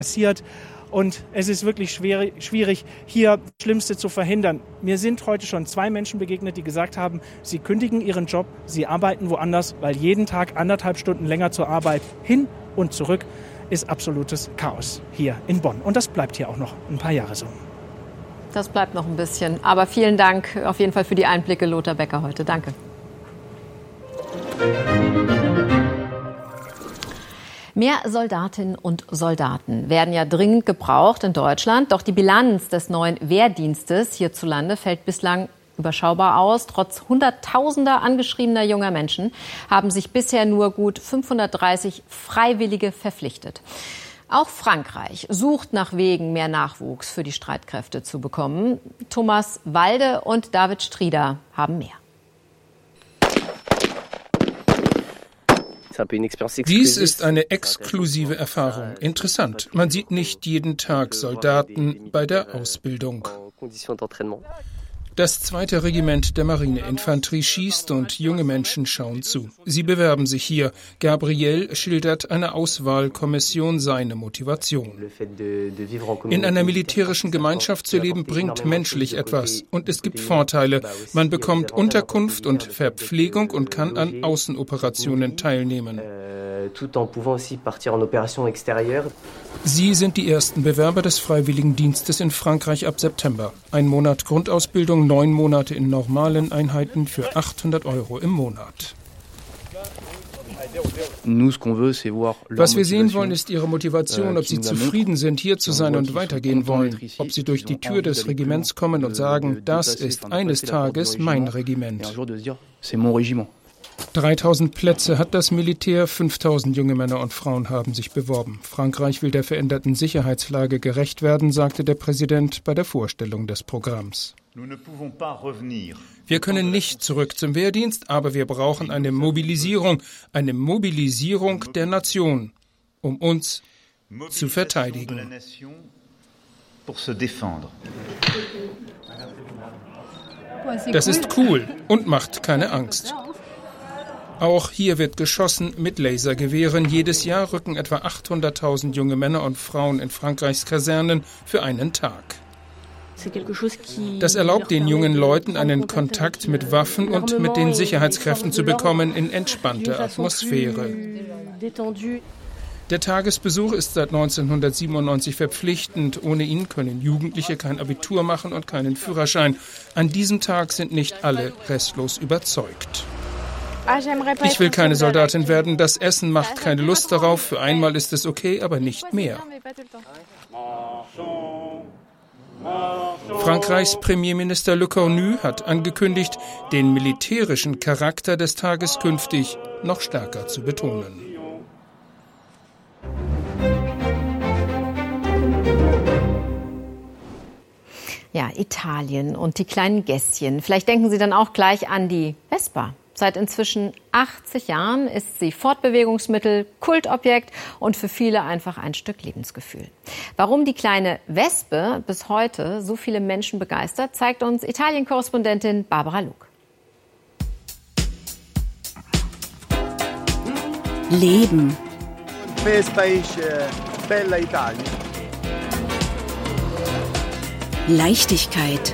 passiert. Und es ist wirklich schwierig, hier das Schlimmste zu verhindern. Mir sind heute schon 2 Menschen begegnet, die gesagt haben, sie kündigen ihren Job, sie arbeiten woanders, weil jeden Tag 1,5 Stunden länger zur Arbeit hin und zurück ist absolutes Chaos hier in Bonn. Und das bleibt hier auch noch ein paar Jahre so. Das bleibt noch ein bisschen. Aber vielen Dank auf jeden Fall für die Einblicke, Lothar Becker, heute. Danke. Mehr Soldatinnen und Soldaten werden ja dringend gebraucht in Deutschland. Doch die Bilanz des neuen Wehrdienstes hierzulande fällt bislang überschaubar aus. Trotz Hunderttausender angeschriebener junger Menschen haben sich bisher nur gut 530 Freiwillige verpflichtet. Auch Frankreich sucht nach Wegen, mehr Nachwuchs für die Streitkräfte zu bekommen. Thomas Walde und David Strieder haben mehr. Dies ist eine exklusive Erfahrung. Interessant. Man sieht nicht jeden Tag Soldaten bei der Ausbildung. Das 2. Regiment der Marineinfanterie schießt und junge Menschen schauen zu. Sie bewerben sich hier. Gabriel schildert einer Auswahlkommission seine Motivation. In einer militärischen Gemeinschaft zu leben, bringt menschlich etwas. Und es gibt Vorteile. Man bekommt Unterkunft und Verpflegung und kann an Außenoperationen teilnehmen. Sie sind die ersten Bewerber des Freiwilligendienstes in Frankreich ab September. 1 Monat Grundausbildung, 9 Monate in normalen Einheiten für 800 € im Monat. Was wir sehen wollen, ist ihre Motivation, ob sie zufrieden sind, hier zu sein und weitergehen wollen. Ob sie durch die Tür des Regiments kommen und sagen, das ist eines Tages mein Regiment. 3000 Plätze hat das Militär, 5000 junge Männer und Frauen haben sich beworben. Frankreich will der veränderten Sicherheitslage gerecht werden, sagte der Präsident bei der Vorstellung des Programms. Wir können nicht zurück zum Wehrdienst, aber wir brauchen eine Mobilisierung der Nation, um uns zu verteidigen. Das ist cool und macht keine Angst. Auch hier wird geschossen mit Lasergewehren. Jedes Jahr rücken etwa 800.000 junge Männer und Frauen in Frankreichs Kasernen für einen Tag. Das erlaubt den jungen Leuten, einen Kontakt mit Waffen und mit den Sicherheitskräften zu bekommen in entspannter Atmosphäre. Der Tagesbesuch ist seit 1997 verpflichtend. Ohne ihn können Jugendliche kein Abitur machen und keinen Führerschein. An diesem Tag sind nicht alle restlos überzeugt. Ich will keine Soldatin werden, das Essen macht keine Lust darauf, für einmal ist es okay, aber nicht mehr. Frankreichs Premierminister Le Cornu hat angekündigt, den militärischen Charakter des Tages künftig noch stärker zu betonen. Ja, Italien und die kleinen Gässchen. Vielleicht denken Sie dann auch gleich an die Vespa. Seit inzwischen 80 Jahren ist sie Fortbewegungsmittel, Kultobjekt und für viele einfach ein Stück Lebensgefühl. Warum die kleine Wespe bis heute so viele Menschen begeistert, zeigt uns Italien-Korrespondentin Barbara Luck. Leben. Leichtigkeit.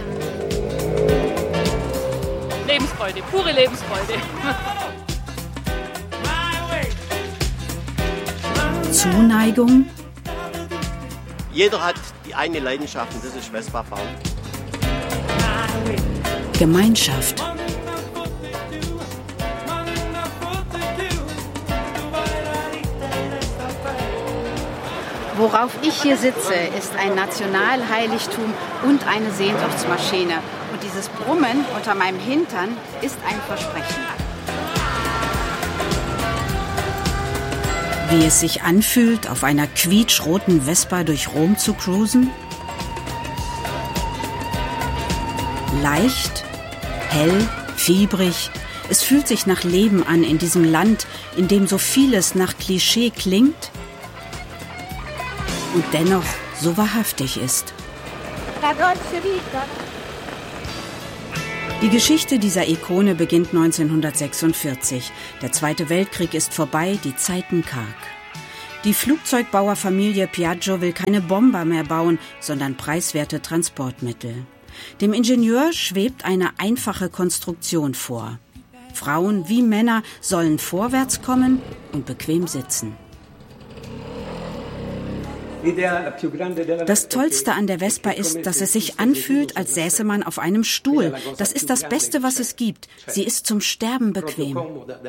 Lebensfreude, pure Lebensfreude. Zuneigung. Jeder hat die eigene Leidenschaft und das ist Vespa-Fahren. Gemeinschaft. Worauf ich hier sitze, ist ein Nationalheiligtum und eine Sehnsuchtsmaschine. Und dieses Brummen unter meinem Hintern ist ein Versprechen. Wie es sich anfühlt, auf einer quietschroten Vespa durch Rom zu cruisen? Leicht, hell, fiebrig. Es fühlt sich nach Leben an in diesem Land, in dem so vieles nach Klischee klingt und dennoch so wahrhaftig ist. Die Geschichte dieser Ikone beginnt 1946. Der Zweite Weltkrieg ist vorbei, die Zeiten karg. Die Flugzeugbauerfamilie Piaggio will keine Bomber mehr bauen, sondern preiswerte Transportmittel. Dem Ingenieur schwebt eine einfache Konstruktion vor. Frauen wie Männer sollen vorwärts kommen und bequem sitzen. Das Tollste an der Vespa ist, dass es sich anfühlt, als säße man auf einem Stuhl. Das ist das Beste, was es gibt. Sie ist zum Sterben bequem.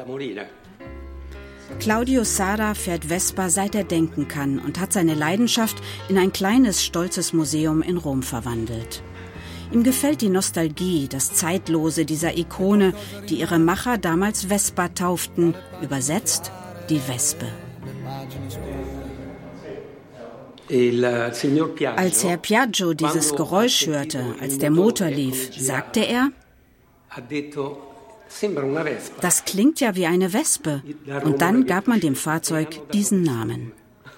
Claudio Sada fährt Vespa, seit er denken kann, und hat seine Leidenschaft in ein kleines, stolzes Museum in Rom verwandelt. Ihm gefällt die Nostalgie, das Zeitlose dieser Ikone, die ihre Macher damals Vespa tauften, übersetzt die Wespe. Als Herr Piaggio dieses Geräusch hörte, als der Motor lief, sagte er: Das klingt ja wie eine Wespe. Und dann gab man dem Fahrzeug diesen Namen.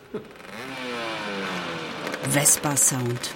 Vespa Sound.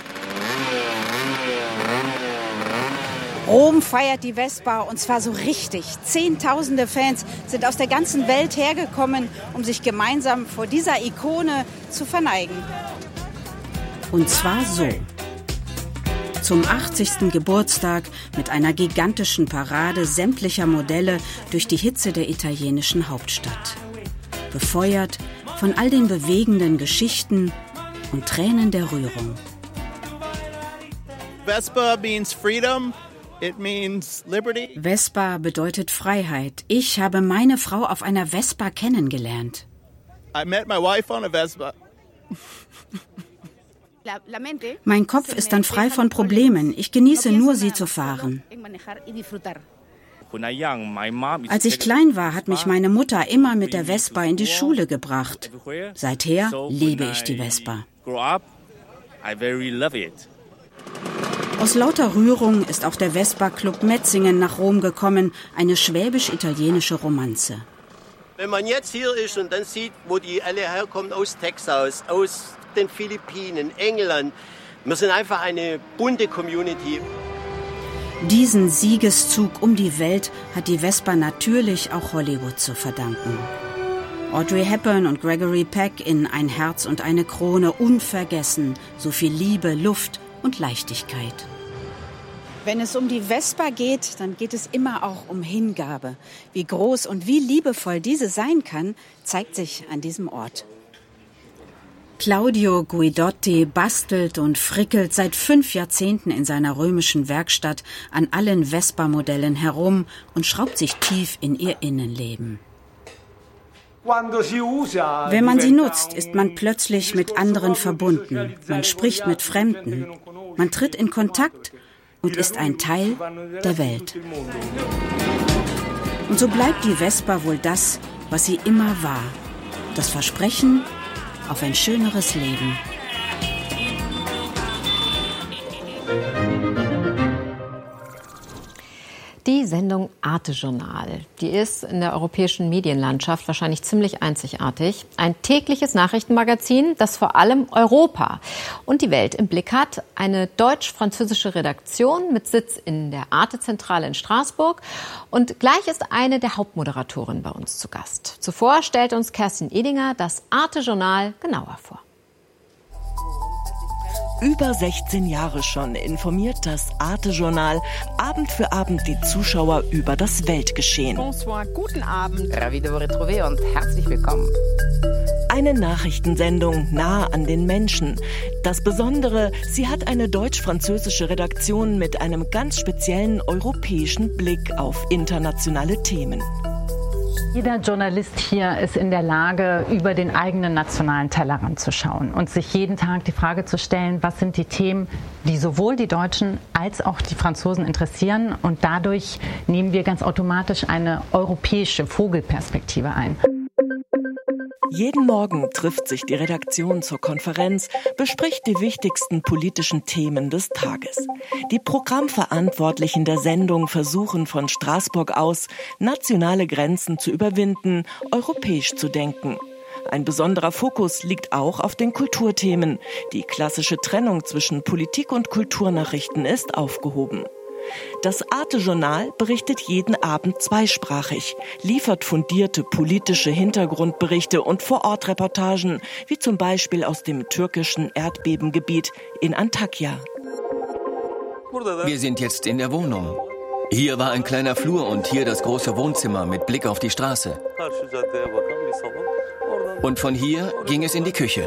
Rom feiert die Vespa, und zwar so richtig. Zehntausende Fans sind aus der ganzen Welt hergekommen, um sich gemeinsam vor dieser Ikone zu verneigen. Und zwar so. Zum 80. Geburtstag mit einer gigantischen Parade sämtlicher Modelle durch die Hitze der italienischen Hauptstadt. Befeuert von all den bewegenden Geschichten und Tränen der Rührung. Vespa means freedom. It means liberty. Vespa bedeutet Freiheit. Ich habe meine Frau auf einer Vespa kennengelernt. I met my wife on a Vespa. Mein Kopf ist dann frei von Problemen. Ich genieße nur, sie zu fahren. Als ich klein war, hat mich meine Mutter immer mit der Vespa in die Schule gebracht. Seither liebe ich die Vespa. Aus lauter Rührung ist auch der Vespa-Club Metzingen nach Rom gekommen, eine schwäbisch-italienische Romanze. Wenn man jetzt hier ist und dann sieht, wo die alle herkommen, aus Texas, aus den Philippinen, England, wir sind einfach eine bunte Community. Diesen Siegeszug um die Welt hat die Vespa natürlich auch Hollywood zu verdanken. Audrey Hepburn und Gregory Peck in Ein Herz und eine Krone, unvergessen, so viel Liebe, Luft und Leichtigkeit. Wenn es um die Vespa geht, dann geht es immer auch um Hingabe. Wie groß und wie liebevoll diese sein kann, zeigt sich an diesem Ort. Claudio Guidotti bastelt und frickelt seit 5 Jahrzehnten in seiner römischen Werkstatt an allen Vespa-Modellen herum und schraubt sich tief in ihr Innenleben. Wenn man sie nutzt, ist man plötzlich mit anderen verbunden. Man spricht mit Fremden. Man tritt in Kontakt und ist ein Teil der Welt. Und so bleibt die Vespa wohl das, was sie immer war. Das Versprechen auf ein schöneres Leben. Die Sendung Arte-Journal, die ist in der europäischen Medienlandschaft wahrscheinlich ziemlich einzigartig. Ein tägliches Nachrichtenmagazin, das vor allem Europa und die Welt im Blick hat. Eine deutsch-französische Redaktion mit Sitz in der Arte-Zentrale in Straßburg. Und gleich ist eine der Hauptmoderatorinnen bei uns zu Gast. Zuvor stellt uns Kerstin Edinger das Arte-Journal genauer vor. Über 16 Jahre schon informiert das Arte-Journal Abend für Abend die Zuschauer über das Weltgeschehen. Bonsoir, guten Abend. Ravi de vous retrouver und herzlich willkommen. Eine Nachrichtensendung nah an den Menschen. Das Besondere, sie hat eine deutsch-französische Redaktion mit einem ganz speziellen europäischen Blick auf internationale Themen. Jeder Journalist hier ist in der Lage, über den eigenen nationalen Tellerrand zu schauen und sich jeden Tag die Frage zu stellen, was sind die Themen, die sowohl die Deutschen als auch die Franzosen interessieren. Und dadurch nehmen wir ganz automatisch eine europäische Vogelperspektive ein. Jeden Morgen trifft sich die Redaktion zur Konferenz, bespricht die wichtigsten politischen Themen des Tages. Die Programmverantwortlichen der Sendung versuchen von Straßburg aus, nationale Grenzen zu überwinden, europäisch zu denken. Ein besonderer Fokus liegt auch auf den Kulturthemen. Die klassische Trennung zwischen Politik und Kulturnachrichten ist aufgehoben. Das Arte-Journal berichtet jeden Abend zweisprachig, liefert fundierte politische Hintergrundberichte und Vorortreportagen, wie zum Beispiel aus dem türkischen Erdbebengebiet in Antakya. Wir sind jetzt in der Wohnung. Hier war ein kleiner Flur und hier das große Wohnzimmer mit Blick auf die Straße. Und von hier ging es in die Küche.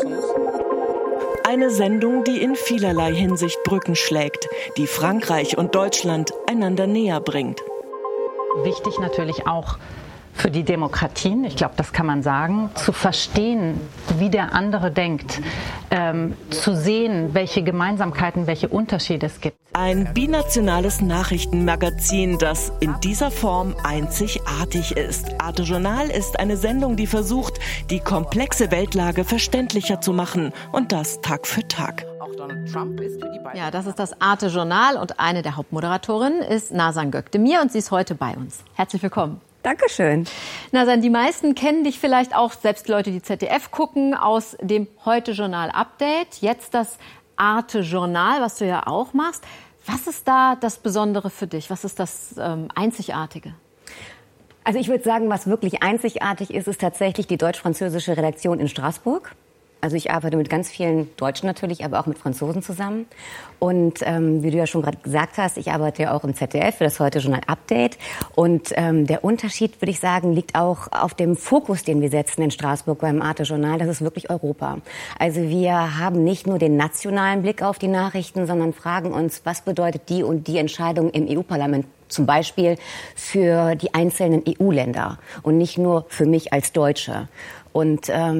Eine Sendung, die in vielerlei Hinsicht Brücken schlägt, die Frankreich und Deutschland einander näher bringt. Wichtig natürlich auch für die Demokratien, ich glaube, das kann man sagen, zu verstehen, wie der andere denkt, zu sehen, welche Gemeinsamkeiten, welche Unterschiede es gibt. Ein binationales Nachrichtenmagazin, das in dieser Form einzigartig ist. Arte Journal ist eine Sendung, die versucht, die komplexe Weltlage verständlicher zu machen, und das Tag für Tag. Ja, das ist das Arte Journal und eine der Hauptmoderatorinnen ist Nazan Gökdemir und sie ist heute bei uns. Herzlich willkommen. Dankeschön. Nazan, die meisten kennen dich vielleicht auch, selbst Leute, die ZDF gucken, aus dem Heute-Journal-Update. Jetzt das Arte-Journal, was du ja auch machst. Was ist da das Besondere für dich? Was ist das Einzigartige? Also ich würde sagen, was wirklich einzigartig ist, ist tatsächlich die deutsch-französische Redaktion in Straßburg. Also ich arbeite mit ganz vielen Deutschen natürlich, aber auch mit Franzosen zusammen. Und wie du ja schon gerade gesagt hast, ich arbeite ja auch im ZDF für das Heute-Journal-Update. Und der Unterschied, würde ich sagen, liegt auch auf dem Fokus, den wir setzen in Straßburg beim Arte-Journal. Das ist wirklich Europa. Also wir haben nicht nur den nationalen Blick auf die Nachrichten, sondern fragen uns, was bedeutet die und die Entscheidung im EU-Parlament zum Beispiel für die einzelnen EU-Länder und nicht nur für mich als Deutsche. Und der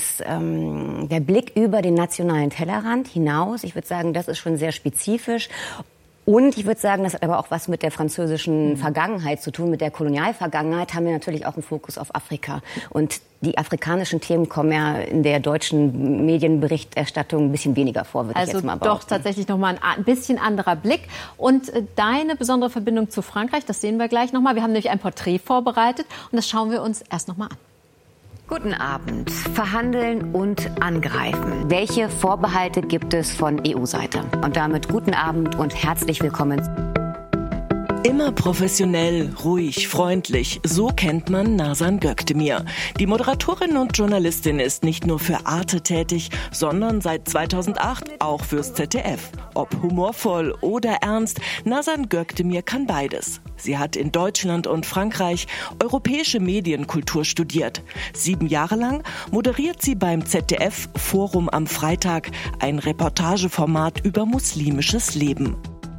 Blick über den nationalen Tellerrand hinaus, ich würde sagen, das ist schon sehr spezifisch. Und ich würde sagen, das hat aber auch was mit der französischen Vergangenheit zu tun, mit der Kolonialvergangenheit haben wir natürlich auch einen Fokus auf Afrika. Und die afrikanischen Themen kommen ja in der deutschen Medienberichterstattung ein bisschen weniger vor, würde ich jetzt mal behaupten. Also doch tatsächlich nochmal ein bisschen anderer Blick. Und deine besondere Verbindung zu Frankreich, das sehen wir gleich nochmal. Wir haben nämlich ein Porträt vorbereitet und das schauen wir uns erst nochmal an. Guten Abend. Verhandeln und angreifen. Welche Vorbehalte gibt es von EU-Seite? Und damit guten Abend und herzlich willkommen. Immer professionell, ruhig, freundlich, so kennt man Nazan Gökdemir. Die Moderatorin und Journalistin ist nicht nur für Arte tätig, sondern seit 2008 auch fürs ZDF. Ob humorvoll oder ernst, Nazan Gökdemir kann beides. Sie hat in Deutschland und Frankreich europäische Medienkultur studiert. 7 Jahre lang moderiert sie beim ZDF Forum am Freitag, ein Reportageformat über muslimisches Leben.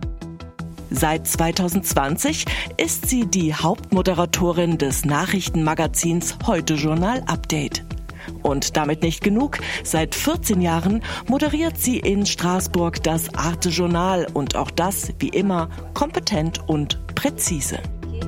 Seit 2020 ist sie die Hauptmoderatorin des Nachrichtenmagazins Heute-Journal Update. Und damit nicht genug. Seit 14 Jahren moderiert sie in Straßburg das Arte-Journal und auch das, wie immer, kompetent und präzise.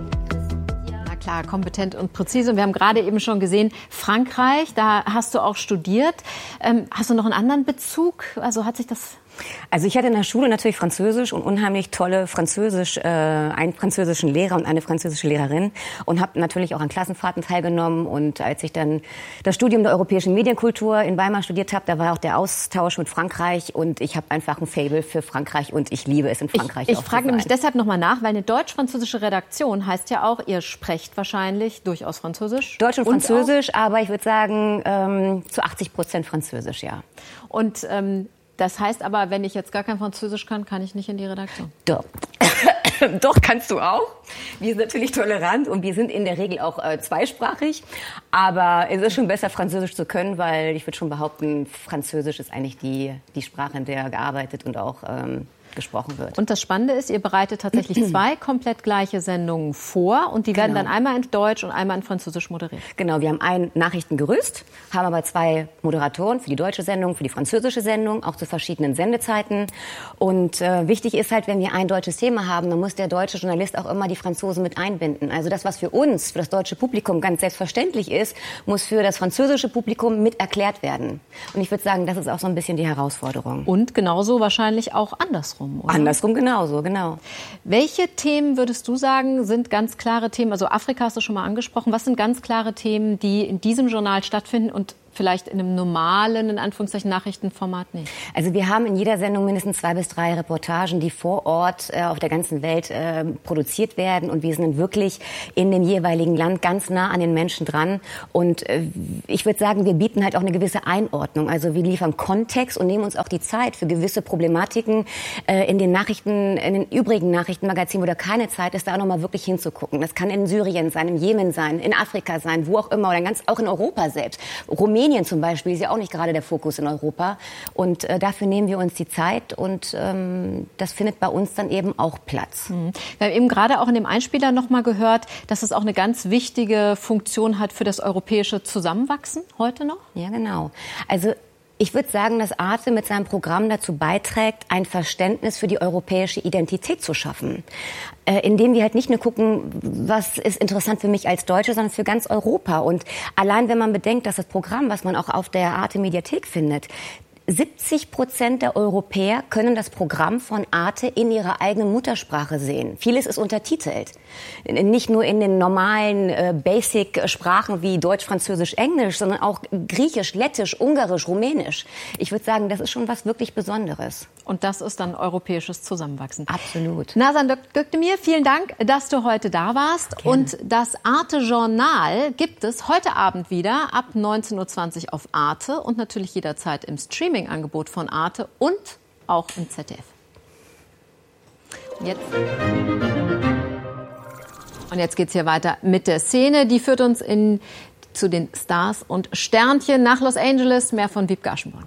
Na klar, kompetent und präzise. Und wir haben gerade eben schon gesehen, Frankreich, da hast du auch studiert. Hast du noch einen anderen Bezug? Also hat sich das... Also ich hatte in der Schule natürlich Französisch und unheimlich tolle einen französischen Lehrer und eine französische Lehrerin und habe natürlich auch an Klassenfahrten teilgenommen. Und als ich dann das Studium der europäischen Medienkultur in Weimar studiert habe, da war auch der Austausch mit Frankreich und ich habe einfach ein Faible für Frankreich und ich liebe es in Frankreich. Ich frage nämlich deshalb nochmal nach, weil eine deutsch-französische Redaktion heißt ja auch, ihr sprecht wahrscheinlich durchaus Französisch. Deutsch und Französisch, aber ich würde sagen zu 80% Französisch, ja. Und das heißt aber, wenn ich jetzt gar kein Französisch kann, kann ich nicht in die Redaktion? Doch. Doch, kannst du auch. Wir sind natürlich tolerant und wir sind in der Regel auch zweisprachig. Aber es ist schon besser, Französisch zu können, weil ich würde schon behaupten, Französisch ist eigentlich die Sprache, in der gearbeitet und auch gesprochen wird. Und das Spannende ist, ihr bereitet tatsächlich 2 komplett gleiche Sendungen vor und die werden dann einmal in Deutsch und einmal in Französisch moderiert. Genau, wir haben ein Nachrichtengerüst, haben aber 2 Moderatoren für die deutsche Sendung, für die französische Sendung, auch zu verschiedenen Sendezeiten. Und wichtig ist halt, wenn wir ein deutsches Thema haben, dann muss der deutsche Journalist auch immer die Franzosen mit einbinden. Also das, was für uns, für das deutsche Publikum ganz selbstverständlich ist, muss für das französische Publikum mit erklärt werden. Und ich würde sagen, das ist auch so ein bisschen die Herausforderung. Und genauso wahrscheinlich auch andersrum. Oder? Andersrum genauso, genau. Welche Themen, würdest du sagen, sind ganz klare Themen? Also Afrika hast du schon mal angesprochen. Was sind ganz klare Themen, die in diesem Journal stattfinden und vielleicht in einem normalen, in Anführungszeichen, Nachrichtenformat nicht? Also wir haben in jeder Sendung mindestens 2 bis 3 Reportagen, die vor Ort auf der ganzen Welt produziert werden. Und wir sind wirklich in dem jeweiligen Land ganz nah an den Menschen dran. Und ich würde sagen, wir bieten halt auch eine gewisse Einordnung. Also wir liefern Kontext und nehmen uns auch die Zeit für gewisse Problematiken in den Nachrichten, in den übrigen Nachrichtenmagazinen, wo da keine Zeit ist, da auch nochmal wirklich hinzugucken. Das kann in Syrien sein, im Jemen sein, in Afrika sein, wo auch immer, oder ganz auch in Europa selbst. Rumänien zum Beispiel ist ja auch nicht gerade der Fokus in Europa. Und dafür nehmen wir uns die Zeit und das findet bei uns dann eben auch Platz. Wir haben eben gerade auch in dem Einspieler noch mal gehört, dass es auch eine ganz wichtige Funktion hat für das europäische Zusammenwachsen heute noch. Ja, genau. Also ich würde sagen, dass Arte mit seinem Programm dazu beiträgt, ein Verständnis für die europäische Identität zu schaffen. Indem wir halt nicht nur gucken, was ist interessant für mich als Deutsche, sondern für ganz Europa. Und allein wenn man bedenkt, dass das Programm, was man auch auf der Arte-Mediathek findet, 70% der Europäer können das Programm von Arte in ihrer eigenen Muttersprache sehen. Vieles ist untertitelt. Nicht nur in den normalen Basic-Sprachen wie Deutsch, Französisch, Englisch, sondern auch Griechisch, Lettisch, Ungarisch, Rumänisch. Ich würde sagen, das ist schon was wirklich Besonderes. Und das ist dann europäisches Zusammenwachsen. Absolut. Nazan Gökdemir, vielen Dank, dass du heute da warst. Gerne. Und das Arte-Journal gibt es heute Abend wieder ab 19:20 Uhr auf Arte und natürlich jederzeit im Streaming-Angebot von Arte und auch im ZDF. Und jetzt geht's hier weiter mit der Szene. Die führt uns zu den Stars und Sternchen nach Los Angeles. Mehr von Wiebke Aschenborn.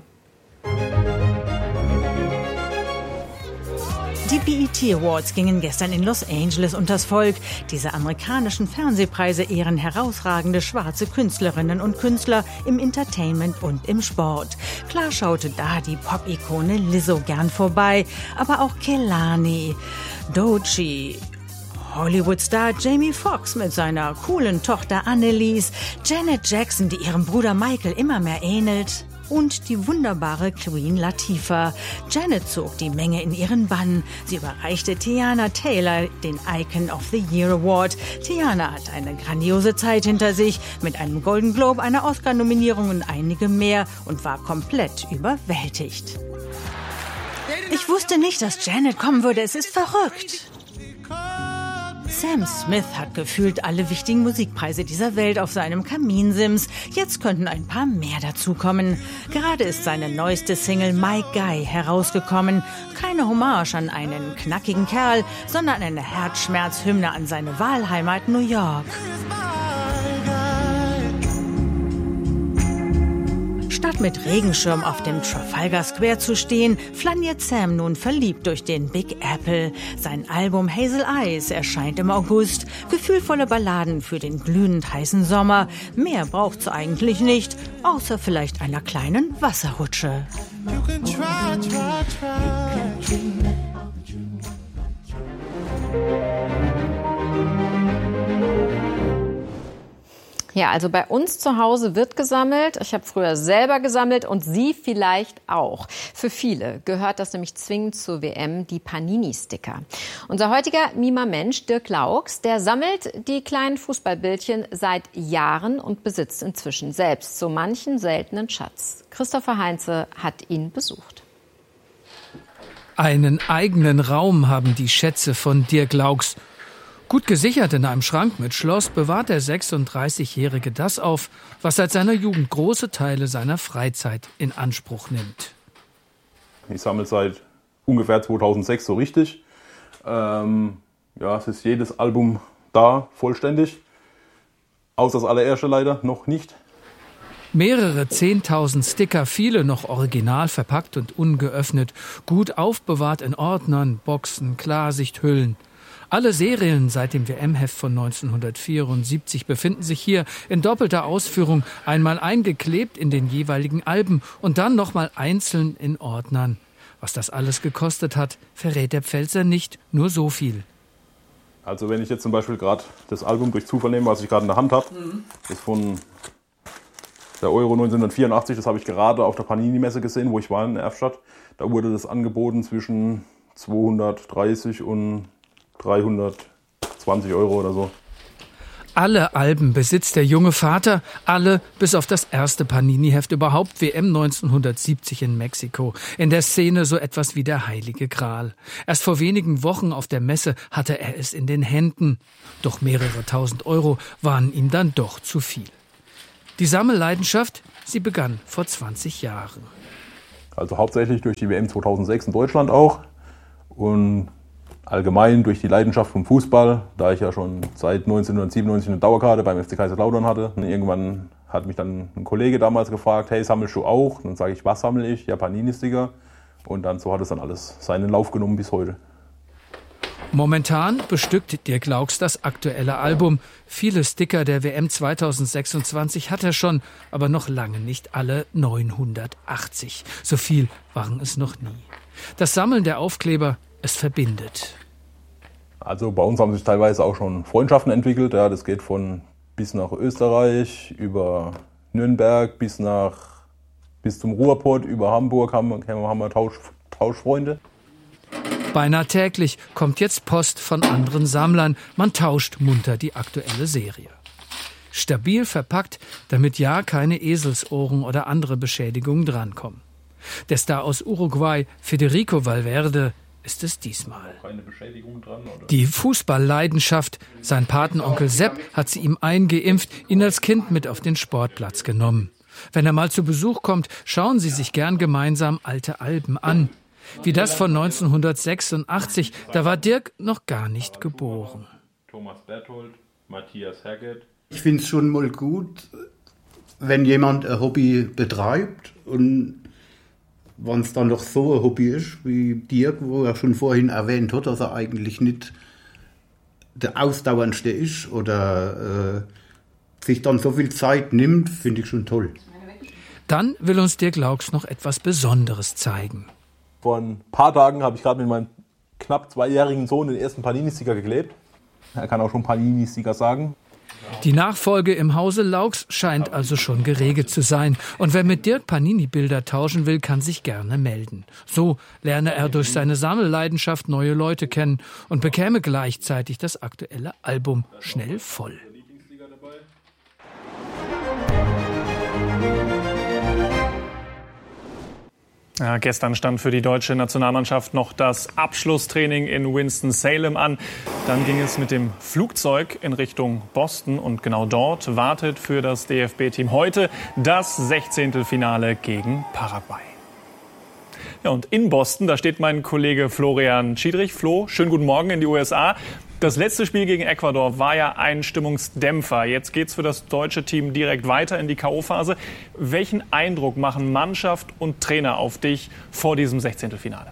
Die BET Awards gingen gestern in Los Angeles unters Volk. Diese amerikanischen Fernsehpreise ehren herausragende schwarze Künstlerinnen und Künstler im Entertainment und im Sport. Klar schaute da die Pop-Ikone Lizzo gern vorbei, aber auch Kehlani, Doechii, Hollywood-Star Jamie Foxx mit seiner coolen Tochter Anneliese, Janet Jackson, die ihrem Bruder Michael immer mehr ähnelt, und die wunderbare Queen Latifah. Janet zog die Menge in ihren Bann. Sie überreichte Teyana Taylor den Icon of the Year Award. Teyana hat eine grandiose Zeit hinter sich, mit einem Golden Globe, einer Oscar-Nominierung und einigem mehr, und war komplett überwältigt. Ich wusste nicht, dass Janet kommen würde. Es ist verrückt. Sam Smith hat gefühlt alle wichtigen Musikpreise dieser Welt auf seinem Kaminsims. Jetzt könnten ein paar mehr dazukommen. Gerade ist seine neueste Single My Guy herausgekommen. Keine Hommage an einen knackigen Kerl, sondern eine Herzschmerzhymne an seine Wahlheimat New York. Statt mit Regenschirm auf dem Trafalgar Square zu stehen, flaniert Sam nun verliebt durch den Big Apple. Sein Album Hazel Eyes erscheint im August. Gefühlvolle Balladen für den glühend heißen Sommer. Mehr braucht's eigentlich nicht, außer vielleicht einer kleinen Wasserrutsche. Ja, also bei uns zu Hause wird gesammelt. Ich habe früher selber gesammelt und Sie vielleicht auch. Für viele gehört das nämlich zwingend zur WM, die Panini-Sticker. Unser heutiger Mima-Mensch, Dirk Laux, der sammelt die kleinen Fußballbildchen seit Jahren und besitzt inzwischen selbst so manchen seltenen Schatz. Christopher Heinze hat ihn besucht. Einen eigenen Raum haben die Schätze von Dirk Laux. Gut gesichert in einem Schrank mit Schloss bewahrt der 36-Jährige das auf, was seit seiner Jugend große Teile seiner Freizeit in Anspruch nimmt. Ich sammle seit ungefähr 2006 so richtig. Es ist jedes Album da, vollständig. Außer das allererste leider noch nicht. Mehrere 10.000 Sticker, viele noch original verpackt und ungeöffnet, gut aufbewahrt in Ordnern, Boxen, Klarsichthüllen. Alle Serien seit dem WM-Heft von 1974 befinden sich hier in doppelter Ausführung, einmal eingeklebt in den jeweiligen Alben und dann nochmal einzeln in Ordnern. Was das alles gekostet hat, verrät der Pfälzer nicht, nur so viel. Also wenn ich jetzt zum Beispiel gerade das Album durch Zufall nehme, was ich gerade in der Hand habe, ist von der Euro 1984, das habe ich gerade auf der Panini-Messe gesehen, wo ich war in Erfstadt. Da wurde das angeboten zwischen 230 und 320 € oder so. Alle Alben besitzt der junge Vater, alle bis auf das erste Panini-Heft überhaupt, WM 1970 in Mexiko. In der Szene so etwas wie der Heilige Gral. Erst vor wenigen Wochen auf der Messe hatte er es in den Händen. Doch mehrere tausend Euro waren ihm dann doch zu viel. Die Sammelleidenschaft, sie begann vor 20 Jahren. Also hauptsächlich durch die WM 2006 in Deutschland auch und allgemein durch die Leidenschaft vom Fußball, da ich ja schon seit 1997 eine Dauerkarte beim FC Kaiserslautern hatte. Und irgendwann hat mich dann ein Kollege damals gefragt, hey, sammelst du auch? Und dann sage ich, was sammle ich? Ja, Panini-Sticker. Und dann so hat es dann alles seinen Lauf genommen bis heute. Momentan bestückt Dirk Laux das aktuelle Album. Viele Sticker der WM 2026 hat er schon, aber noch lange nicht alle 980. So viel waren es noch nie. Das Sammeln der Aufkleber, es verbindet. Also bei uns haben sich teilweise auch schon Freundschaften entwickelt. Ja, das geht von bis nach Österreich, über Nürnberg bis zum Ruhrpott, über Hamburg haben wir Tauschfreunde. Beinahe täglich kommt jetzt Post von anderen Sammlern. Man tauscht munter die aktuelle Serie. Stabil verpackt, damit ja keine Eselsohren oder andere Beschädigungen drankommen. Der Star aus Uruguay, Federico Valverde, ist es diesmal. Keine Beschädigung dran, oder? Die Fußballleidenschaft, sein Patenonkel Sepp hat sie ihm eingeimpft, ihn als Kind mit auf den Sportplatz genommen. Wenn er mal zu Besuch kommt, schauen sie sich gern gemeinsam alte Alben an. Wie das von 1986, da war Dirk noch gar nicht geboren. Thomas Berthold, Matthias Herget. Ich finde es schon mal gut, wenn jemand ein Hobby betreibt und wenn es dann noch so ein Hobby ist wie Dirk, wo er schon vorhin erwähnt hat, dass er eigentlich nicht der Ausdauerndste ist oder sich dann so viel Zeit nimmt, finde ich schon toll. Dann will uns Dirk Laux noch etwas Besonderes zeigen. Vor ein paar Tagen habe ich gerade mit meinem knapp 2-jährigen Sohn den ersten Panini-Sticker geklebt. Er kann auch schon Panini-Sticker sagen. Die Nachfolge im Hause Laux scheint also schon geregelt zu sein. Und wer mit Dirk Panini-Bilder tauschen will, kann sich gerne melden. So lerne er durch seine Sammelleidenschaft neue Leute kennen und bekäme gleichzeitig das aktuelle Album schnell voll. Ja, gestern stand für die deutsche Nationalmannschaft noch das Abschlusstraining in Winston-Salem an. Dann ging es mit dem Flugzeug in Richtung Boston und genau dort wartet für das DFB-Team heute das 16. Finale gegen Paraguay. Ja, und in Boston, da steht mein Kollege Florian Schiedrich. Flo, schönen guten Morgen in die USA. Das letzte Spiel gegen Ecuador war ja ein Stimmungsdämpfer. Jetzt geht's für das deutsche Team direkt weiter in die K.O.-Phase. Welchen Eindruck machen Mannschaft und Trainer auf dich vor diesem 16. Finale?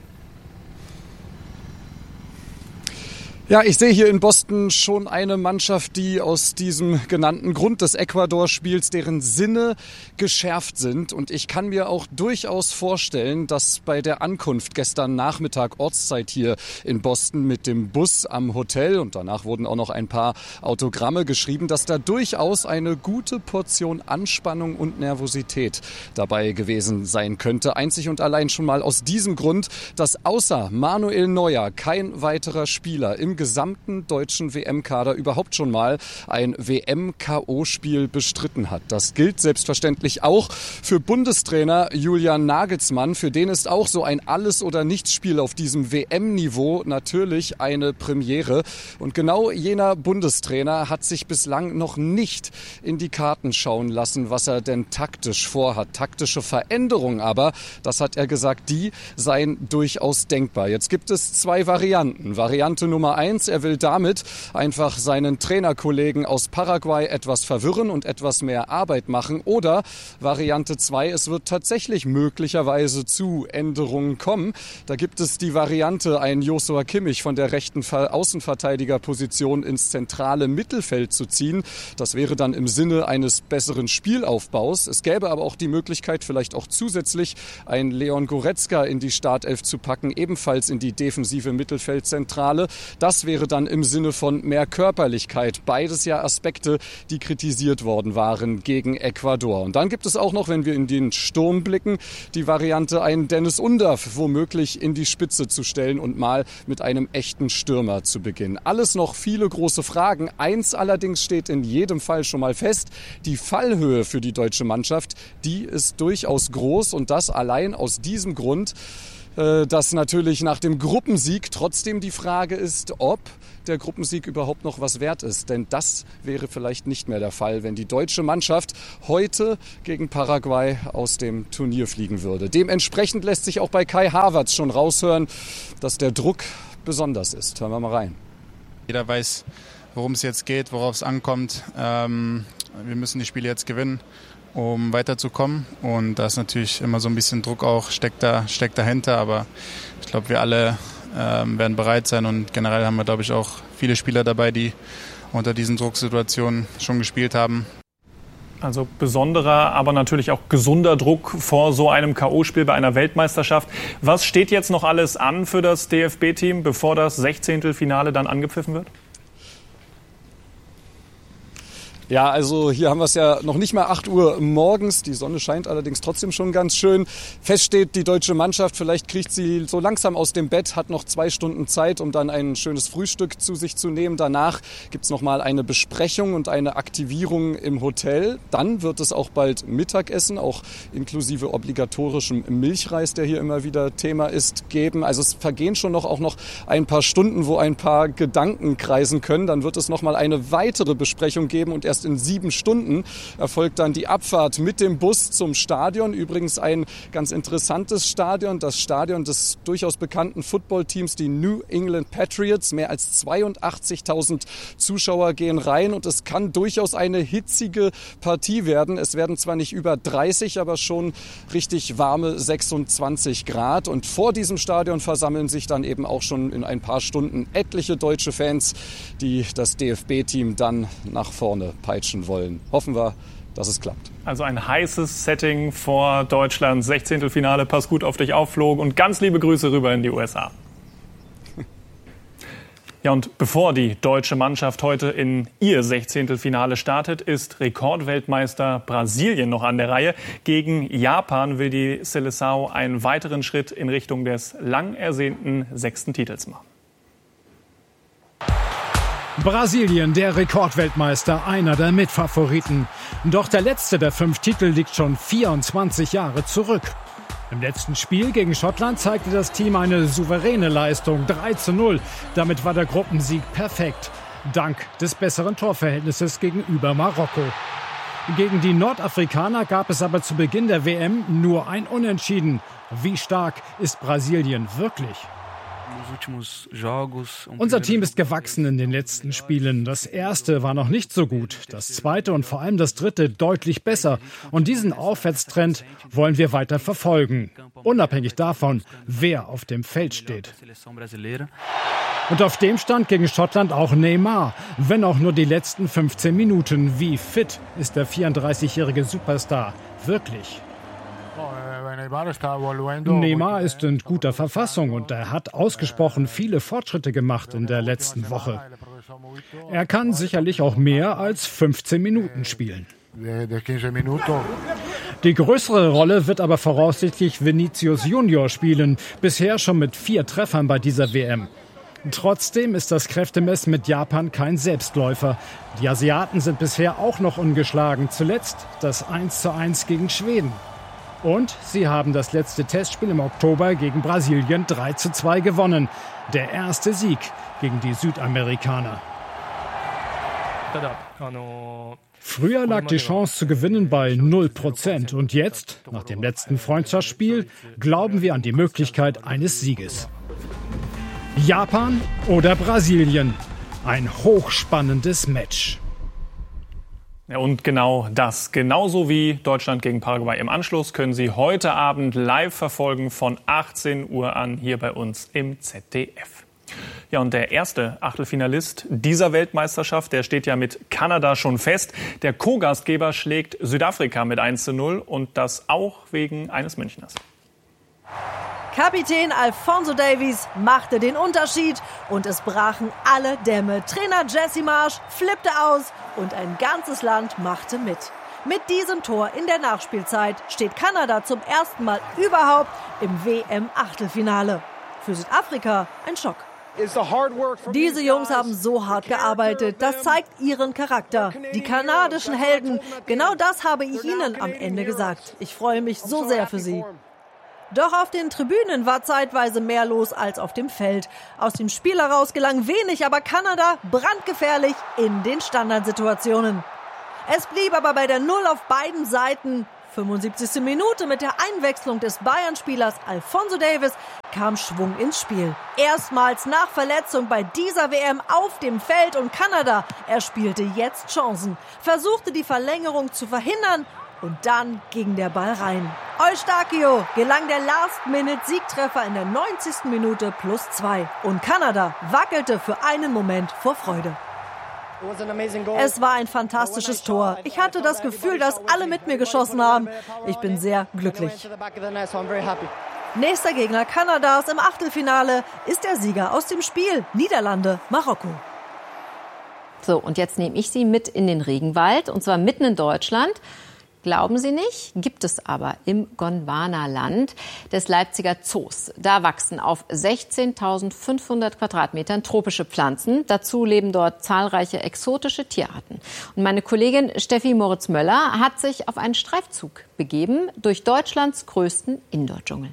Ja, ich sehe hier in Boston schon eine Mannschaft, die aus diesem genannten Grund des Ecuador-Spiels, deren Sinne geschärft sind. Und ich kann mir auch durchaus vorstellen, dass bei der Ankunft gestern Nachmittag Ortszeit hier in Boston mit dem Bus am Hotel, und danach wurden auch noch ein paar Autogramme geschrieben, dass da durchaus eine gute Portion Anspannung und Nervosität dabei gewesen sein könnte. Einzig und allein schon mal aus diesem Grund, dass außer Manuel Neuer kein weiterer Spieler im gesamten deutschen WM-Kader überhaupt schon mal ein WM-KO-Spiel bestritten hat. Das gilt selbstverständlich auch für Bundestrainer Julian Nagelsmann. Für den ist auch so ein Alles-oder-Nichts-Spiel auf diesem WM-Niveau natürlich eine Premiere. Und genau jener Bundestrainer hat sich bislang noch nicht in die Karten schauen lassen, was er denn taktisch vorhat. Taktische Veränderungen aber, das hat er gesagt, die seien durchaus denkbar. Jetzt gibt es zwei Varianten. Variante Nummer 1, er will damit einfach seinen Trainerkollegen aus Paraguay etwas verwirren und etwas mehr Arbeit machen. Oder Variante 2, es wird tatsächlich möglicherweise zu Änderungen kommen. Da gibt es die Variante, einen Joshua Kimmich von der rechten Außenverteidigerposition ins zentrale Mittelfeld zu ziehen. Das wäre dann im Sinne eines besseren Spielaufbaus. Es gäbe aber auch die Möglichkeit, vielleicht auch zusätzlich einen Leon Goretzka in die Startelf zu packen, ebenfalls in die defensive Mittelfeldzentrale. Das das wäre dann im Sinne von mehr Körperlichkeit. Beides ja Aspekte, die kritisiert worden waren gegen Ecuador. Und dann gibt es auch noch, wenn wir in den Sturm blicken, die Variante, einen Dennis Undav womöglich in die Spitze zu stellen und mal mit einem echten Stürmer zu beginnen. Alles noch viele große Fragen. Eins allerdings steht in jedem Fall schon mal fest: Die Fallhöhe für die deutsche Mannschaft, die ist durchaus groß, und das allein aus diesem Grund, dass natürlich nach dem Gruppensieg trotzdem die Frage ist, ob der Gruppensieg überhaupt noch was wert ist. Denn das wäre vielleicht nicht mehr der Fall, wenn die deutsche Mannschaft heute gegen Paraguay aus dem Turnier fliegen würde. Dementsprechend lässt sich auch bei Kai Havertz schon raushören, dass der Druck besonders ist. Hören wir mal rein. Jeder weiß, worum es jetzt geht, worauf es ankommt. Wir müssen die Spiele jetzt gewinnen, um weiterzukommen. Und da ist natürlich immer so ein bisschen Druck auch, steckt dahinter. Aber ich glaube, wir alle werden bereit sein. Und generell haben wir, glaube ich, auch viele Spieler dabei, die unter diesen Drucksituationen schon gespielt haben. Also besonderer, aber natürlich auch gesunder Druck vor so einem K.O.-Spiel bei einer Weltmeisterschaft. Was steht jetzt noch alles an für das DFB-Team, bevor das 16. Finale dann angepfiffen wird? Ja, also hier haben wir es ja noch nicht mal 8 Uhr morgens. Die Sonne scheint allerdings trotzdem schon ganz schön. Fest steht, die deutsche Mannschaft, vielleicht kriecht sie so langsam aus dem Bett, hat noch 2 Stunden Zeit, um dann ein schönes Frühstück zu sich zu nehmen. Danach gibt's noch mal eine Besprechung und eine Aktivierung im Hotel. Dann wird es auch bald Mittagessen, auch inklusive obligatorischem Milchreis, der hier immer wieder Thema ist, geben. Also es vergehen schon auch noch ein paar Stunden, wo ein paar Gedanken kreisen können. Dann wird es noch mal eine weitere Besprechung geben, und erst in 7 Stunden erfolgt dann die Abfahrt mit dem Bus zum Stadion. Übrigens ein ganz interessantes Stadion, das Stadion des durchaus bekannten Footballteams, die New England Patriots. Mehr als 82.000 Zuschauer gehen rein, und es kann durchaus eine hitzige Partie werden. Es werden zwar nicht über 30, aber schon richtig warme 26 Grad. Und vor diesem Stadion versammeln sich dann eben auch schon in ein paar Stunden etliche deutsche Fans, die das DFB-Team dann nach vorne peitschen wollen. Hoffen wir, dass es klappt. Also ein heißes Setting vor Deutschlands 16. Finale. Pass gut auf dich auf, Flo, und ganz liebe Grüße rüber in die USA. Ja, und bevor die deutsche Mannschaft heute in ihr 16. Finale startet, ist Rekordweltmeister Brasilien noch an der Reihe. Gegen Japan will die Seleção einen weiteren Schritt in Richtung des lang ersehnten 6. Titels machen. Brasilien, der Rekordweltmeister, einer der Mitfavoriten. Doch der letzte der 5 Titel liegt schon 24 Jahre zurück. Im letzten Spiel gegen Schottland zeigte das Team eine souveräne Leistung, 3:0. Damit war der Gruppensieg perfekt, dank des besseren Torverhältnisses gegenüber Marokko. Gegen die Nordafrikaner gab es aber zu Beginn der WM nur ein Unentschieden. Wie stark ist Brasilien wirklich? Unser Team ist gewachsen in den letzten Spielen. Das erste war noch nicht so gut, das zweite und vor allem das dritte deutlich besser. Und diesen Aufwärtstrend wollen wir weiter verfolgen, unabhängig davon, wer auf dem Feld steht. Und auf dem stand gegen Schottland auch Neymar, wenn auch nur die letzten 15 Minuten. Wie fit ist der 34-jährige Superstar wirklich? Neymar ist in guter Verfassung und er hat ausgesprochen viele Fortschritte gemacht in der letzten Woche. Er kann sicherlich auch mehr als 15 Minuten spielen. Die größere Rolle wird aber voraussichtlich Vinicius Junior spielen, bisher schon mit 4 Treffern bei dieser WM. Trotzdem ist das Kräftemessen mit Japan kein Selbstläufer. Die Asiaten sind bisher auch noch ungeschlagen, zuletzt das 1:1 gegen Schweden. Und sie haben das letzte Testspiel im Oktober gegen Brasilien 3:2 gewonnen. Der erste Sieg gegen die Südamerikaner. Früher lag die Chance zu gewinnen bei 0%. Und jetzt, nach dem letzten Freundschaftsspiel, glauben wir an die Möglichkeit eines Sieges. Japan oder Brasilien? Ein hochspannendes Match. Ja, und genau das, genauso wie Deutschland gegen Paraguay im Anschluss, können Sie heute Abend live verfolgen von 18 Uhr an hier bei uns im ZDF. Ja, und der erste Achtelfinalist dieser Weltmeisterschaft, der steht ja mit Kanada schon fest. Der Co-Gastgeber schlägt Südafrika mit 1:0 und das auch wegen eines Münchners. Kapitän Alphonso Davies machte den Unterschied und es brachen alle Dämme. Trainer Jesse Marsch flippte aus und ein ganzes Land machte mit. Mit diesem Tor in der Nachspielzeit steht Kanada zum ersten Mal überhaupt im WM-Achtelfinale. Für Südafrika ein Schock. Diese Jungs haben so hart gearbeitet, das zeigt ihren Charakter. Die kanadischen Helden, genau das habe ich ihnen am Ende gesagt. Ich freue mich so sehr für sie. Doch auf den Tribünen war zeitweise mehr los als auf dem Feld. Aus dem Spiel heraus gelang wenig, aber Kanada brandgefährlich in den Standardsituationen. Es blieb aber bei der Null auf beiden Seiten. 75. Minute mit der Einwechslung des Bayern-Spielers Alphonso Davies kam Schwung ins Spiel. Erstmals nach Verletzung bei dieser WM auf dem Feld und Kanada erspielte jetzt Chancen, versuchte die Verlängerung zu verhindern und dann ging der Ball rein. Eustáquio gelang der Last-Minute-Siegtreffer in der 90. Minute +2 und Kanada wackelte für einen Moment vor Freude. Es war ein fantastisches Tor. Ich hatte das Gefühl, dass alle mit mir geschossen haben. Ich bin sehr glücklich. Nächster Gegner Kanadas im Achtelfinale ist der Sieger aus dem Spiel. Niederlande, Marokko. So, und jetzt nehme ich Sie mit in den Regenwald, und zwar mitten in Deutschland. Glauben Sie nicht, gibt es aber im Gondwanaland des Leipziger Zoos. Da wachsen auf 16.500 Quadratmetern tropische Pflanzen. Dazu leben dort zahlreiche exotische Tierarten. Und meine Kollegin Steffi Moritz-Möller hat sich auf einen Streifzug begeben durch Deutschlands größten Indoor-Dschungel.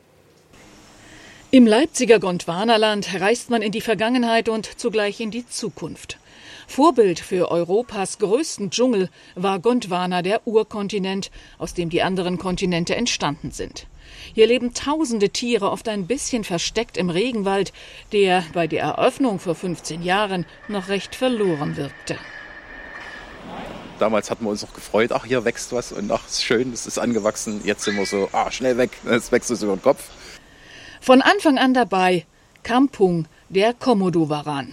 Im Leipziger Gondwanaland reist man in die Vergangenheit und zugleich in die Zukunft. Vorbild für Europas größten Dschungel war Gondwana, der Urkontinent, aus dem die anderen Kontinente entstanden sind. Hier leben tausende Tiere, oft ein bisschen versteckt im Regenwald, der bei der Eröffnung vor 15 Jahren noch recht verloren wirkte. Damals hatten wir uns noch gefreut, ach, hier wächst was und ach, ist schön, es ist angewachsen. Jetzt sind wir so, schnell weg, es wächst uns über den Kopf. Von Anfang an dabei Kampung, der Komodowaran.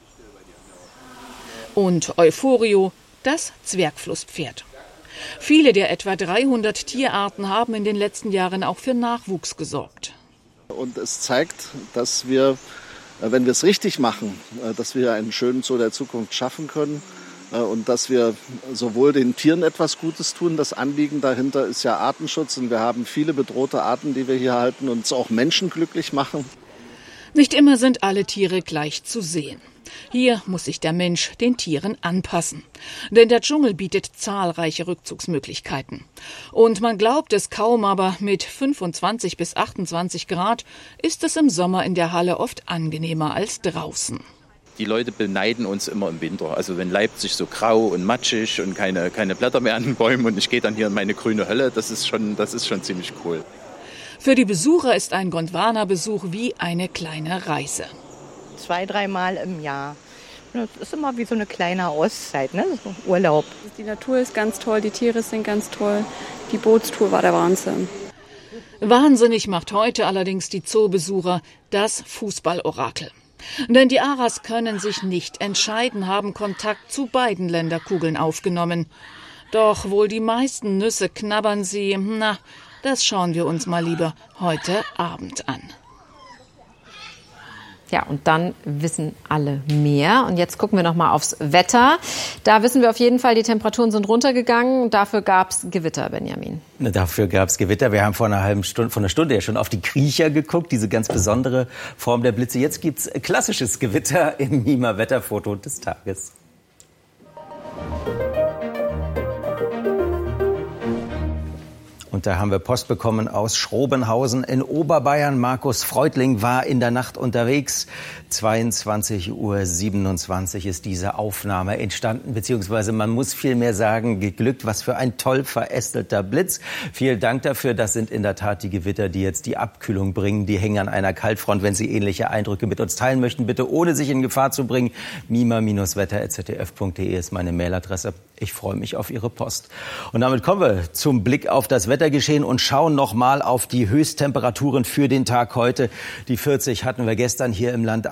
Und Euphorio, das Zwergflusspferd. Viele der etwa 300 Tierarten haben in den letzten Jahren auch für Nachwuchs gesorgt. Und es zeigt, dass wir, wenn wir es richtig machen, dass wir einen schönen Zoo der Zukunft schaffen können und dass wir sowohl den Tieren etwas Gutes tun. Das Anliegen dahinter ist ja Artenschutz und wir haben viele bedrohte Arten, die wir hier halten und auch Menschen glücklich machen. Nicht immer sind alle Tiere gleich zu sehen. Hier muss sich der Mensch den Tieren anpassen. Denn der Dschungel bietet zahlreiche Rückzugsmöglichkeiten. Und man glaubt es kaum, aber mit 25 bis 28 Grad ist es im Sommer in der Halle oft angenehmer als draußen. Die Leute beneiden uns immer im Winter. Also wenn Leipzig so grau und matschig und keine Blätter mehr an den Bäumen und ich gehe dann hier in meine grüne Hölle, das ist schon ziemlich cool. Für die Besucher ist ein Gondwana-Besuch wie eine kleine Reise. 2-3 Mal im Jahr. Das ist immer wie so eine kleine Auszeit, ne? So Urlaub. Die Natur ist ganz toll, die Tiere sind ganz toll. Die Bootstour war der Wahnsinn. Wahnsinnig macht heute allerdings die Zoobesucher das Fußballorakel. Denn die Aras können sich nicht entscheiden, haben Kontakt zu beiden Länderkugeln aufgenommen. Doch wohl die meisten Nüsse knabbern sie, das schauen wir uns mal lieber heute Abend an. Ja, und dann wissen alle mehr. Und jetzt gucken wir noch mal aufs Wetter. Da wissen wir auf jeden Fall, die Temperaturen sind runtergegangen. Dafür gab es Gewitter, Benjamin. Dafür gab es Gewitter. Wir haben vor einer Stunde ja schon auf die Kriecher geguckt, diese ganz besondere Form der Blitze. Jetzt gibt es klassisches Gewitter im MIMA-Wetterfoto des Tages. Und da haben wir Post bekommen aus Schrobenhausen in Oberbayern. Markus Freudling war in der Nacht unterwegs. 22:27 Uhr ist diese Aufnahme entstanden, beziehungsweise man muss vielmehr sagen, geglückt. Was für ein toll verästelter Blitz. Vielen Dank dafür. Das sind in der Tat die Gewitter, die jetzt die Abkühlung bringen. Die hängen an einer Kaltfront. Wenn Sie ähnliche Eindrücke mit uns teilen möchten, bitte ohne sich in Gefahr zu bringen. mima-wetter@zdf.de ist meine Mailadresse. Ich freue mich auf Ihre Post. Und damit kommen wir zum Blick auf das Wetter. Wettergeschehen und schauen noch mal auf die Höchsttemperaturen für den Tag heute. Die 40 hatten wir gestern hier im Land,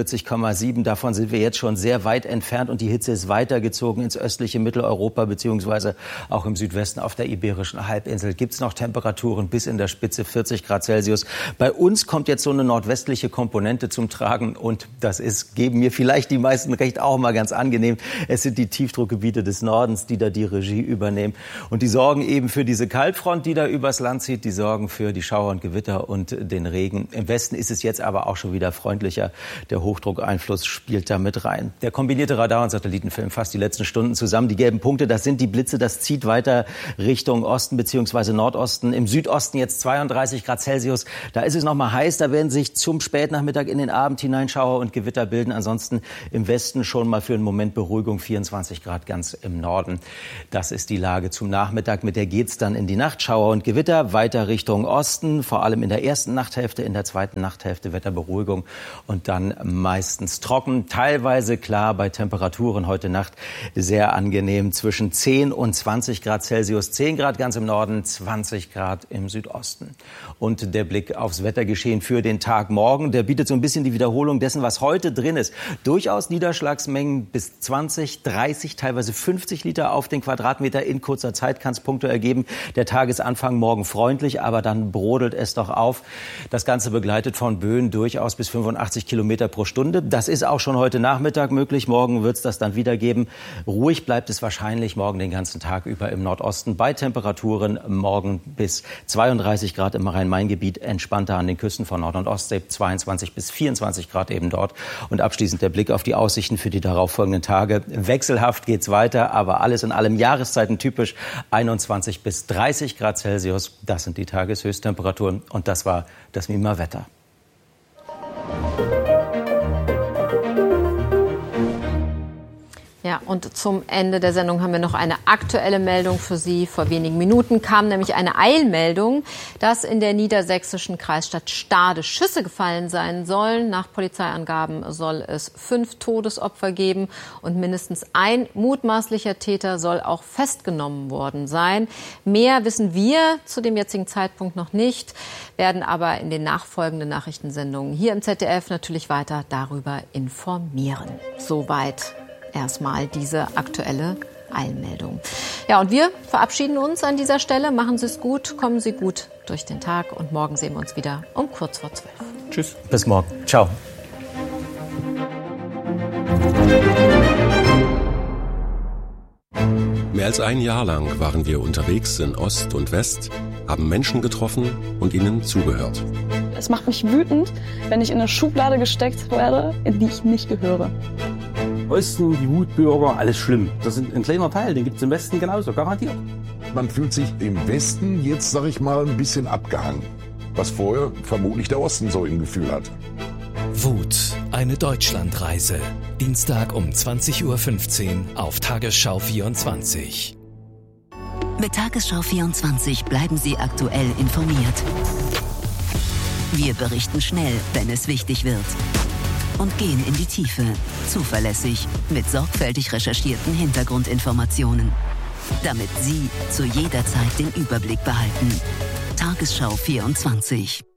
41,7. Davon sind wir jetzt schon sehr weit entfernt und die Hitze ist weitergezogen ins östliche Mitteleuropa beziehungsweise auch im Südwesten auf der Iberischen Halbinsel. Gibt es noch Temperaturen bis in der Spitze 40 Grad Celsius. Bei uns kommt jetzt so eine nordwestliche Komponente zum Tragen und das ist, geben mir vielleicht die meisten recht, auch mal ganz angenehm. Es sind die Tiefdruckgebiete des Nordens, die da die Regie übernehmen. Und die sorgen eben für diese Kaltfront, die da übers Land zieht. Die sorgen für die Schauer und Gewitter und den Regen. Im Westen ist es jetzt aber auch schon wieder freundlicher. Der Hochdruckeinfluss spielt da mit rein. Der kombinierte Radar- und Satellitenfilm fasst die letzten Stunden zusammen. Die gelben Punkte, das sind die Blitze. Das zieht weiter Richtung Osten bzw. Nordosten. Im Südosten jetzt 32 Grad Celsius. Da ist es noch mal heiß. Da werden sich zum Spätnachmittag in den Abend hinein Schauer und Gewitter bilden. Ansonsten im Westen schon mal für einen Moment Beruhigung. 24 Grad ganz im Norden. Das ist die Lage zum Nachmittag. Mit der geht's dann in die Nacht. Schauer und Gewitter weiter Richtung Osten. Vor allem in der ersten Nachthälfte, in der zweiten Nachthälfte Wetterberuhigung und dann meistens trocken. Teilweise klar bei Temperaturen heute Nacht sehr angenehm zwischen 10 und 20 Grad Celsius. 10 Grad ganz im Norden, 20 Grad im Südosten. Und der Blick aufs Wettergeschehen für den Tag morgen, der bietet so ein bisschen die Wiederholung dessen, was heute drin ist. Durchaus Niederschlagsmengen bis 20, 30, teilweise 50 Liter auf den Quadratmeter. In kurzer Zeit kann es Punkte ergeben. Der Tagesanfang morgen freundlich, aber dann brodelt es doch auf. Das Ganze begleitet von Böen durchaus bis 85 Kilometer pro Stunde. Das ist auch schon heute Nachmittag möglich. Morgen wird es das dann wieder geben. Ruhig bleibt es wahrscheinlich morgen den ganzen Tag über im Nordosten. Bei Temperaturen morgen bis 32 Grad im Rhein-Main-Gebiet. Entspannter an den Küsten von Nord- und Ostsee. 22 bis 24 Grad eben dort. Und abschließend der Blick auf die Aussichten für die darauffolgenden Tage. Wechselhaft geht's weiter, aber alles in allem Jahreszeiten typisch. 21 bis 30 Grad Celsius. Das sind die Tageshöchsttemperaturen. Und das war das Mima Wetter. Ja, und zum Ende der Sendung haben wir noch eine aktuelle Meldung für Sie. Vor wenigen Minuten kam nämlich eine Eilmeldung, dass in der niedersächsischen Kreisstadt Stade Schüsse gefallen sein sollen. Nach Polizeiangaben soll es 5 Todesopfer geben und mindestens ein mutmaßlicher Täter soll auch festgenommen worden sein. Mehr wissen wir zu dem jetzigen Zeitpunkt noch nicht, werden aber in den nachfolgenden Nachrichtensendungen hier im ZDF natürlich weiter darüber informieren. Soweit erstmal diese aktuelle Eilmeldung. Ja, und wir verabschieden uns an dieser Stelle. Machen Sie es gut, kommen Sie gut durch den Tag und morgen sehen wir uns wieder um kurz vor 12. Tschüss. Bis morgen. Ciao. Mehr als ein Jahr lang waren wir unterwegs in Ost und West, haben Menschen getroffen und ihnen zugehört. Es macht mich wütend, wenn ich in eine Schublade gesteckt werde, in die ich nicht gehöre. Osten, die Wutbürger, alles schlimm. Das ist ein kleiner Teil, den gibt es im Westen genauso, garantiert. Man fühlt sich im Westen jetzt, sag ich mal, ein bisschen abgehangen. Was vorher vermutlich der Osten so im Gefühl hatte. Wut, eine Deutschlandreise. Dienstag um 20:15 Uhr auf Tagesschau 24. Mit Tagesschau 24 bleiben Sie aktuell informiert. Wir berichten schnell, wenn es wichtig wird. Und gehen in die Tiefe, zuverlässig, mit sorgfältig recherchierten Hintergrundinformationen. Damit Sie zu jeder Zeit den Überblick behalten. Tagesschau 24.